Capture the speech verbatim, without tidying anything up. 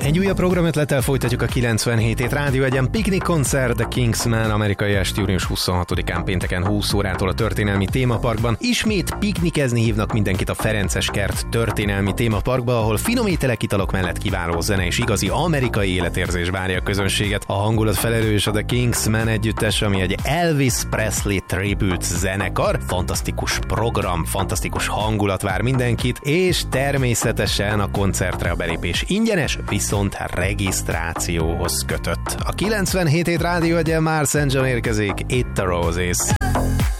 Egy újabb programötlettel folytatjuk a kilencvenhét hét Rádió Egyen. Piknik koncert The Kingsmen amerikai est június huszonhatodikán pénteken húsz órától a történelmi témaparkban. Ismét piknikezni hívnak mindenkit a Ferences Kert történelmi témaparkba, ahol finom ételek, italok mellett kiváló zene és igazi amerikai életérzés várja a közönséget. A hangulat felelős a The Kingsmen együttes, ami egy Elvis Presley tribute zenekar. Fantasztikus program, fantasztikus hangulat vár mindenkit, és természetesen a koncertre a belépés ingyenes, viszont regisztrációhoz kötött. A kilencvenhét hét Rádió Egyen már Szent John érkezik, Itt a Roses.